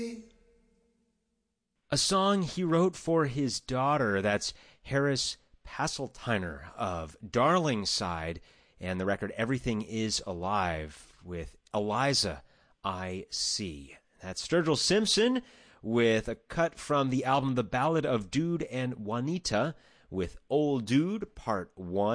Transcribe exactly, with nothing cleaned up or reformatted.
A song he wrote for his daughter. That's Harris Passeltiner of Darlingside, and the record Everything Is Alive with Eliza I C. That's Sturgill Simpson with a cut from the album The Ballad of Dude and Juanita with Old Dude Part one.